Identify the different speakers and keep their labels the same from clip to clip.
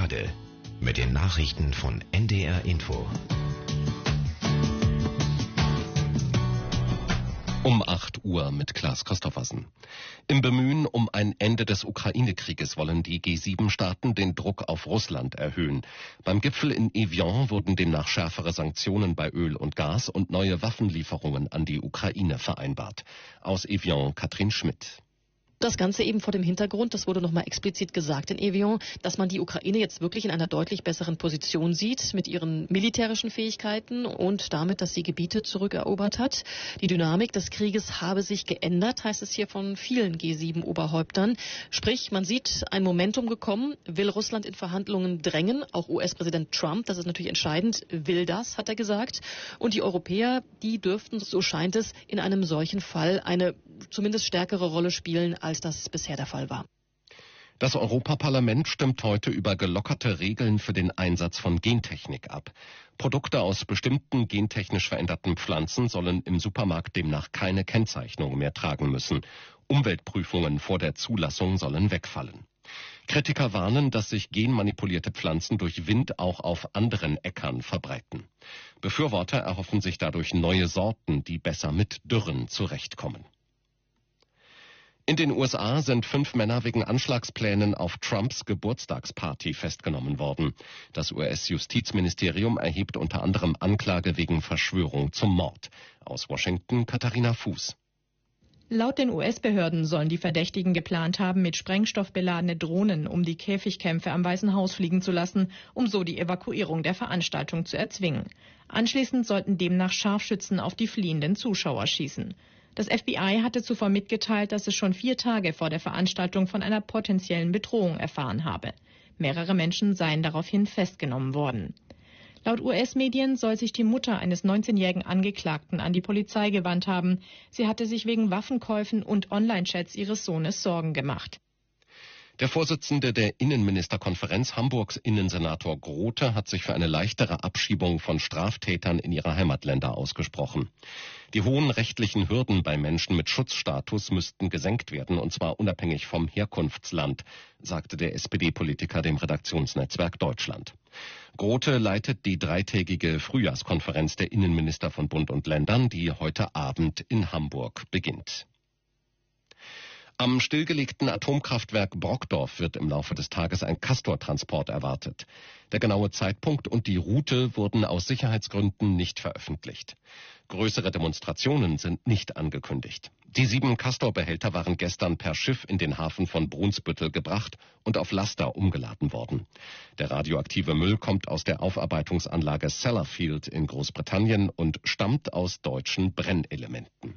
Speaker 1: Jade mit den Nachrichten von NDR Info.
Speaker 2: Um 8 Uhr mit Klaas Christoffersen. Im Bemühen um ein Ende des Ukraine-Krieges wollen die G7-Staaten den Druck auf Russland erhöhen. Beim Gipfel in Evian wurden demnach schärfere Sanktionen bei Öl und Gas und neue Waffenlieferungen an die Ukraine vereinbart. Aus Evian Katrin Schmidt.
Speaker 3: Das Ganze eben vor dem Hintergrund, das wurde nochmal explizit gesagt in Evian, dass man die Ukraine jetzt wirklich in einer deutlich besseren Position sieht mit ihren militärischen Fähigkeiten und damit, dass sie Gebiete zurückerobert hat. Die Dynamik des Krieges habe sich geändert, heißt es hier von vielen G7-Oberhäuptern. Sprich, man sieht ein Momentum gekommen, will Russland in Verhandlungen drängen, auch US-Präsident Trump, das ist natürlich entscheidend, will das, hat er gesagt. Und die Europäer, die dürften, so scheint es, in einem solchen Fall eine zumindest stärkere Rolle spielen, als das bisher der Fall war.
Speaker 2: Das Europaparlament stimmt heute über gelockerte Regeln für den Einsatz von Gentechnik ab. Produkte aus bestimmten gentechnisch veränderten Pflanzen sollen im Supermarkt demnach keine Kennzeichnung mehr tragen müssen. Umweltprüfungen vor der Zulassung sollen wegfallen. Kritiker warnen, dass sich genmanipulierte Pflanzen durch Wind auch auf anderen Äckern verbreiten. Befürworter erhoffen sich dadurch neue Sorten, die besser mit Dürren zurechtkommen. In den USA sind 5 Männer wegen Anschlagsplänen auf Trumps Geburtstagsparty festgenommen worden. Das US-Justizministerium erhebt unter anderem Anklage wegen Verschwörung zum Mord. Aus Washington Katharina Fuß.
Speaker 4: Laut den US-Behörden sollen die Verdächtigen geplant haben, mit Sprengstoff beladene Drohnen um die Käfigkämpfe am Weißen Haus fliegen zu lassen, um so die Evakuierung der Veranstaltung zu erzwingen. Anschließend sollten demnach Scharfschützen auf die fliehenden Zuschauer schießen. Das FBI hatte zuvor mitgeteilt, dass es schon 4 Tage vor der Veranstaltung von einer potenziellen Bedrohung erfahren habe. Mehrere Menschen seien daraufhin festgenommen worden. Laut US-Medien soll sich die Mutter eines 19-jährigen Angeklagten an die Polizei gewandt haben. Sie hatte sich wegen Waffenkäufen und Online-Chats ihres Sohnes Sorgen gemacht.
Speaker 2: Der Vorsitzende der Innenministerkonferenz, Hamburgs Innensenator Grote, hat sich für eine leichtere Abschiebung von Straftätern in ihre Heimatländer ausgesprochen. Die hohen rechtlichen Hürden bei Menschen mit Schutzstatus müssten gesenkt werden, und zwar unabhängig vom Herkunftsland, sagte der SPD-Politiker dem Redaktionsnetzwerk Deutschland. Grote leitet die 3-tägige Frühjahrskonferenz der Innenminister von Bund und Ländern, die heute Abend in Hamburg beginnt. Am stillgelegten Atomkraftwerk Brokdorf wird im Laufe des Tages ein Castor-Transport erwartet. Der genaue Zeitpunkt und die Route wurden aus Sicherheitsgründen nicht veröffentlicht. Größere Demonstrationen sind nicht angekündigt. Die 7 Castor-Behälter waren gestern per Schiff in den Hafen von Brunsbüttel gebracht und auf Laster umgeladen worden. Der radioaktive Müll kommt aus der Aufarbeitungsanlage Sellafield in Großbritannien und stammt aus deutschen Brennelementen.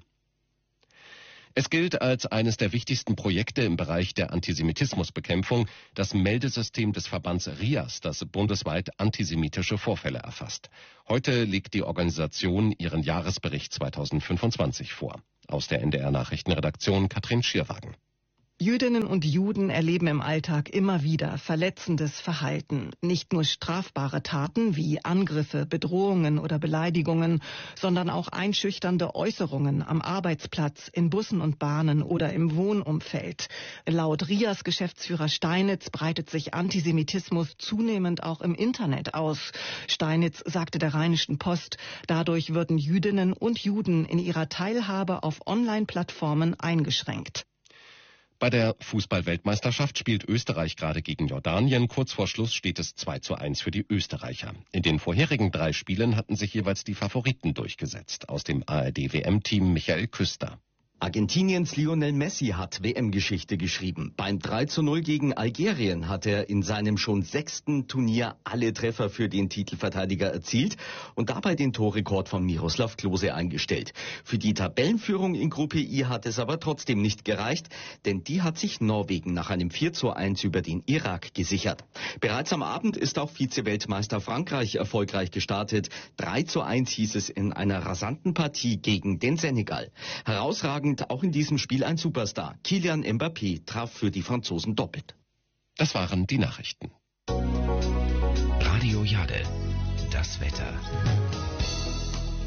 Speaker 2: Es gilt als eines der wichtigsten Projekte im Bereich der Antisemitismusbekämpfung das Meldesystem des Verbands RIAS, das bundesweit antisemitische Vorfälle erfasst. Heute legt die Organisation ihren Jahresbericht 2025 vor. Aus der NDR-Nachrichtenredaktion Katrin Schierwagen.
Speaker 5: Jüdinnen und Juden erleben im Alltag immer wieder verletzendes Verhalten. Nicht nur strafbare Taten wie Angriffe, Bedrohungen oder Beleidigungen, sondern auch einschüchternde Äußerungen am Arbeitsplatz, in Bussen und Bahnen oder im Wohnumfeld. Laut RIAS Geschäftsführer Steinitz breitet sich Antisemitismus zunehmend auch im Internet aus. Steinitz sagte der Rheinischen Post, dadurch würden Jüdinnen und Juden in ihrer Teilhabe auf Online-Plattformen eingeschränkt.
Speaker 2: Bei der Fußball-Weltmeisterschaft spielt Österreich gerade gegen Jordanien. Kurz vor Schluss steht es 2:1 für die Österreicher. In den vorherigen 3 Spielen hatten sich jeweils die Favoriten durchgesetzt. Aus dem ARD-WM-Team Michael Küster.
Speaker 6: Argentiniens Lionel Messi hat WM-Geschichte geschrieben. Beim 3:0 gegen Algerien hat er in seinem schon 6. Turnier alle Treffer für den Titelverteidiger erzielt und dabei den Torrekord von Miroslav Klose eingestellt. Für die Tabellenführung in Gruppe I hat es aber trotzdem nicht gereicht, denn die hat sich Norwegen nach einem 4:1 über den Irak gesichert. Bereits am Abend ist auch Vize-Weltmeister Frankreich erfolgreich gestartet. 3:1 hieß es in einer rasanten Partie gegen den Senegal. Herausragend auch in diesem Spiel ein Superstar. Kylian Mbappé traf für die Franzosen doppelt.
Speaker 2: Das waren die Nachrichten.
Speaker 1: Radio Jade, das Wetter.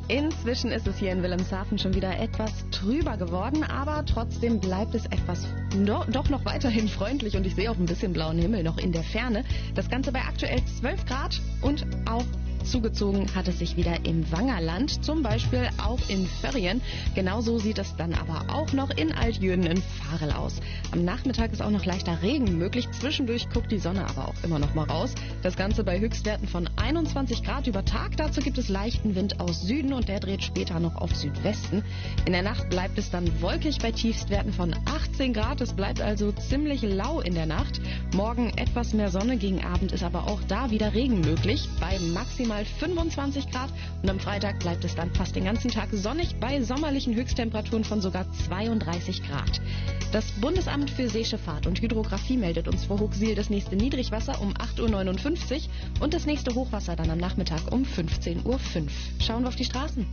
Speaker 7: Inzwischen ist es hier in Wilhelmshaven schon wieder etwas trüber geworden, aber trotzdem bleibt es doch noch weiterhin freundlich und ich sehe auch ein bisschen blauen Himmel noch in der Ferne. Das Ganze bei aktuell 12 Grad und auch zugezogen hat es sich wieder im Wangerland, zum Beispiel auch in Förrien. Genauso sieht es dann aber auch noch in Altjürden in Varel aus. Am Nachmittag ist auch noch leichter Regen möglich. Zwischendurch guckt die Sonne aber auch immer noch mal raus. Das Ganze bei Höchstwerten von 21 Grad über Tag. Dazu gibt es leichten Wind aus Süden und der dreht später noch auf Südwesten. In der Nacht bleibt es dann wolkig bei Tiefstwerten von 18 Grad. Es bleibt also ziemlich lau in der Nacht. Morgen etwas mehr Sonne, gegen Abend ist aber auch da wieder Regen möglich bei maximal 25 Grad und am Freitag bleibt es dann fast den ganzen Tag sonnig bei sommerlichen Höchsttemperaturen von sogar 32 Grad. Das Bundesamt für Seeschifffahrt und Hydrographie meldet uns vor Hooksiel das nächste Niedrigwasser um 8:59 Uhr und das nächste Hochwasser dann am Nachmittag um 15:05 Uhr. Schauen wir auf die Straßen.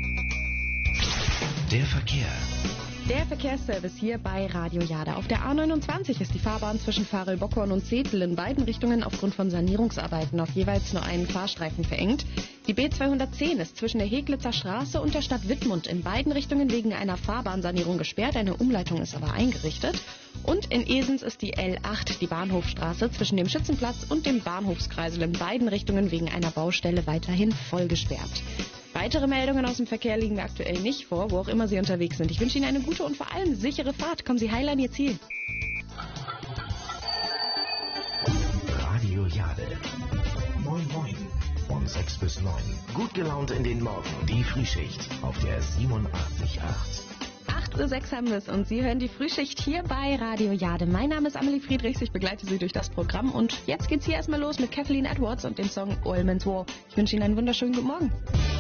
Speaker 1: Der Verkehr.
Speaker 7: Der Verkehrsservice hier bei Radio Jade. Auf der A29 ist die Fahrbahn zwischen Varel-Bockhorn und Zetel in beiden Richtungen aufgrund von Sanierungsarbeiten auf jeweils nur einen Fahrstreifen verengt. Die B210 ist zwischen der Heglitzer Straße und der Stadt Wittmund in beiden Richtungen wegen einer Fahrbahnsanierung gesperrt. Eine Umleitung ist aber eingerichtet. Und in Esens ist die L8, die Bahnhofstraße, zwischen dem Schützenplatz und dem Bahnhofskreisel in beiden Richtungen wegen einer Baustelle weiterhin voll gesperrt. Weitere Meldungen aus dem Verkehr liegen mir aktuell nicht vor, wo auch immer Sie unterwegs sind. Ich wünsche Ihnen eine gute und vor allem sichere Fahrt. Kommen Sie heil an Ihr Ziel.
Speaker 1: Radio Jade. Moin Moin. Von 6 bis 9. Gut gelaunt in den Morgen. Die Frühschicht auf der 87.8.
Speaker 7: 8:06 Uhr haben wir es und Sie hören die Frühschicht hier bei Radio Jade. Mein Name ist Amelie Friedrichs, ich begleite Sie durch das Programm und jetzt geht's hier erstmal los mit Kathleen Edwards und dem Song Oilman's War. Ich wünsche Ihnen einen wunderschönen guten Morgen.